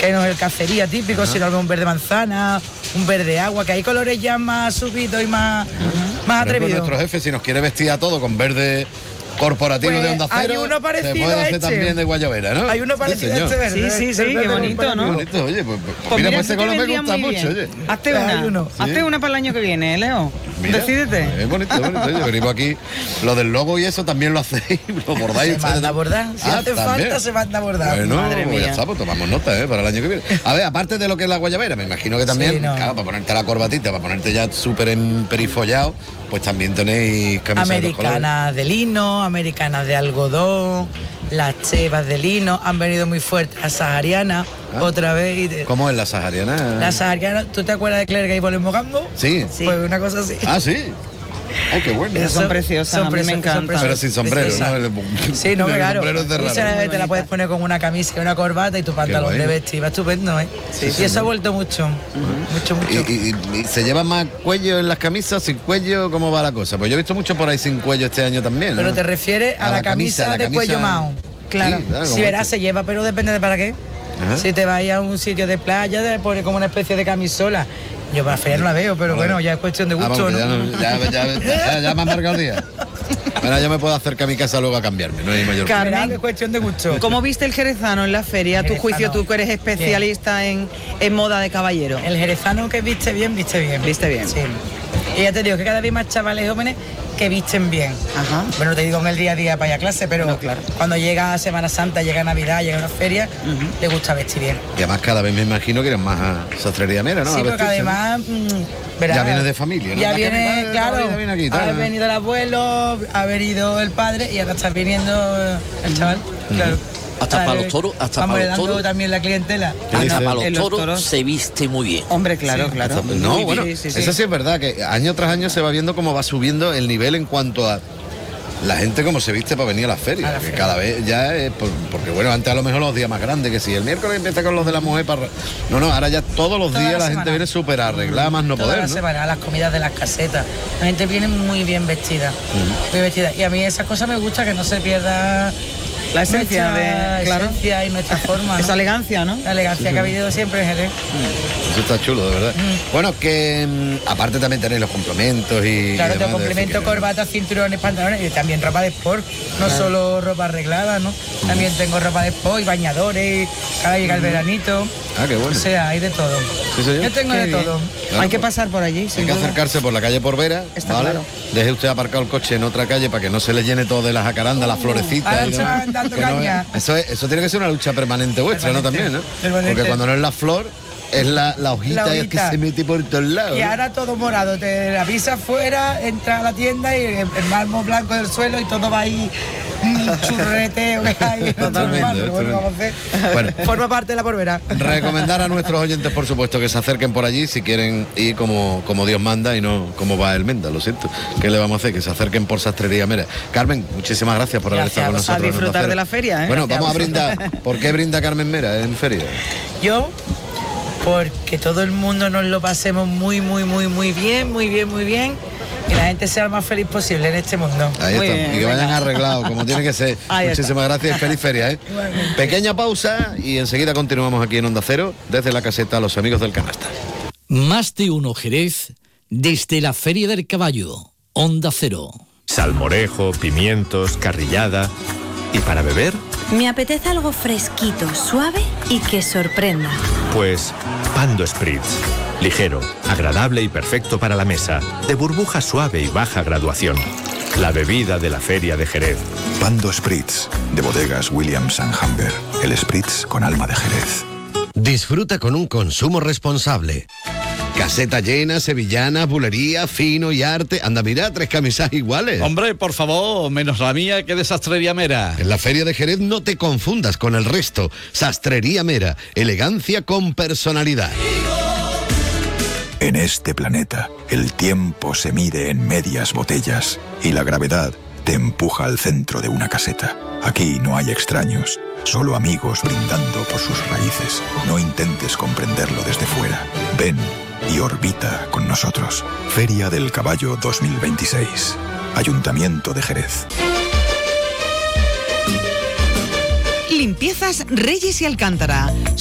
que no es el cacería típico, sino algo un verde manzana, un verde agua, que hay colores ya más subidos y más atrevidos. Nuestro jefe, si nos quiere vestir a todo con verde corporativo pues de Onda Cero, hay uno parecido se puede hacer a este. también de guayabera, ¿no? Hay uno parecido a este verde. Sí, qué bonito, ¿no? Qué bonito, oye, pues mira, pues ese color me gusta mucho, oye. Hazte una para el año que viene, Leo. Mira, Decídete. Es bonito, oye, venimos aquí, lo del logo y eso también lo hacéis, lo bordáis. Se manda a bordar, si hace también. falta se manda a bordar. Bueno, Madre pues mía. ya está, pues tomamos nota, para el año que viene. A ver, aparte de lo que es la guayabera, me imagino que también, Sí, no. claro, para ponerte la corbatita, para ponerte ya súper emperifollado, pues también tenéis camisas de los colores. Americanas de lino, americanas de algodón, las chevas de lino, han venido muy fuertes las saharianas, otra vez. ¿Cómo es la sahariana? Las saharianas, ¿tú te acuerdas de Claire Gable en Mogambo? Sí. Pues una cosa así. Ah, sí. Ay, qué bueno. Esas son preciosas, a mí me encantan. Pero sin sombrero, preciosas. ¿no? Sí, no, El claro. sombrero es de raro. Esa te la puedes poner con una camisa y una corbata y tu pantalón guay. de vestir, va estupendo, ¿eh? Y eso ha vuelto mucho, mucho. ¿Y se lleva más cuello en las camisas? ¿Sin cuello? ¿Cómo va la cosa? Pues yo he visto mucho por ahí sin cuello este año también, ¿no? Pero te refieres a la camisa de cuello mao. Claro, Sí, claro, si como verás, esto. se lleva, pero depende de para qué. Ajá. Si te vas a un sitio de playa, te pones como una especie de camisola. Yo para feria no la veo, pero bueno, ya es cuestión de gusto, vamos, ¿no? ya me ha marcado el día. Bueno, yo me puedo acercar a mi casa luego a cambiarme, no hay mayor Carmen, Verás que es cuestión de gusto. ¿Cómo viste el jerezano en la feria? A tu Jerezano. juicio, tú que eres especialista en moda de caballero. El jerezano que viste bien, viste bien. Viste bien. Sí. Y ya te digo que cada vez más chavales jóvenes que visten bien. Ajá. Bueno, te digo en el día a día para ir a clase, pero No, claro. cuando llega Semana Santa, llega Navidad, llega una feria, le gusta vestir bien. Y además cada vez me imagino que eres más a sastrería mera, ¿no? Sí, A porque vestirse, ¿no? además, verás, Ya viene de familia, ¿no? Ya Más que mi viene, madre, claro, ya viene aquí, ha tal, ¿no? venido el abuelo, ha venido el padre y ahora está viniendo el chaval, claro. Hasta Vale, para los toros, hasta vamos para los heredando toros. también la clientela. ¿Qué dice? Hasta para En los los toros toros. se viste muy bien. Hombre, claro, claro. No, Muy bueno, bien, sí, sí. eso sí es verdad, que año tras año se va viendo cómo va subiendo el nivel en cuanto a la gente cómo se viste para venir a las ferias. A la Que feria. cada vez ya es, porque bueno, antes a lo mejor los días más grandes, que si el miércoles empieza con los de la mujer para... No, ahora ya todos los Toda días la la gente semana. viene súper arreglada, más no Toda poder, la ¿no? semana, las comidas de las casetas. La gente viene muy bien vestida. Muy vestida. Y a mí esas cosas me gusta, que no se pierda La esencia nuestra claro. esencia y nuestra forma, ¿no? Esa elegancia, ¿no? La elegancia que ha habido siempre en Jerez. Eso está chulo, de verdad. Bueno, que aparte también tenéis los complementos y... Claro, y te demás, complemento, decir que- corbata, cinturones, pantalones y también ropa de sport. No solo ropa arreglada, ¿no? También tengo ropa de sport y bañadores, cada llega el veranito. Ah, qué bueno. O sea, hay de todo. Sí, señor. Yo tengo Qué de bien. todo. Claro, Hay que pues, pasar por allí, Hay sin que duda. acercarse por la calle Porvera, Está ¿vale? claro. Deje usted aparcado el coche en otra calle para que no se le llene todo de las jacarandas, las florecitas. ahora y demás. están dando Que no caña. eso tiene que ser una lucha permanente vuestra, ¿no? También, ¿no? Permanente. Porque cuando no es la flor, es la hojita, La es que hojita. se mete por todos lados. Y ¿no? ahora todo morado, te la pisas fuera, entra a la tienda y el mármol blanco del suelo y todo va ahí, churreteo que hay. Totalmente, Pero bueno, vamos a hacer. Bueno. Forma parte de la Porvera. Recomendar a nuestros oyentes, por supuesto, que se acerquen por allí si quieren ir como Dios manda y no como va el Menda, lo siento. ¿Qué le vamos a hacer? Que se acerquen por Sastrería Mera. Carmen, muchísimas gracias por haber Gracias estado con a nosotros. A disfrutar en Onda Cero. de la feria, ¿eh? Bueno, Gracias vamos a a vosotros. brindar. ¿Por qué brinda Carmen Mera en feria? Yo, porque todo el mundo nos lo pasemos muy, muy, muy, muy bien, muy bien, muy bien. Y la gente sea lo más feliz posible en este mundo. Ahí Muy está. bien, Y que vayan venga. arreglados, como tiene que ser. Ahí está. Muchísimas gracias y feliz feria, ¿eh? Igualmente. Pequeña pausa y enseguida continuamos aquí en Onda Cero, desde la caseta Los Amigos del Canasta. Más de uno Jerez, desde la Feria del Caballo, Onda Cero. Salmorejo, pimientos, carrillada. ¿Y para beber? Me apetece algo fresquito, suave y que sorprenda. Pues Pando Spritz. Ligero, agradable y perfecto para la mesa. De burbuja suave y baja graduación. La bebida de la Feria de Jerez. Pando Spritz, de bodegas Williams & Humber. El Spritz con alma de Jerez. Disfruta con un consumo responsable. Caseta llena, sevillana, bulería, fino y arte. Anda, mira, 3 camisas iguales. Hombre, por favor, menos la mía que de Sastrería Mera. En la Feria de Jerez no te confundas con el resto. Sastrería Mera, elegancia con personalidad. En este planeta, el tiempo se mide en medias botellas y la gravedad te empuja al centro de una caseta. Aquí no hay extraños, solo amigos brindando por sus raíces. No intentes comprenderlo desde fuera. Ven y orbita con nosotros. Feria del Caballo 2026. Ayuntamiento de Jerez. Limpiezas Reyes y Alcántara.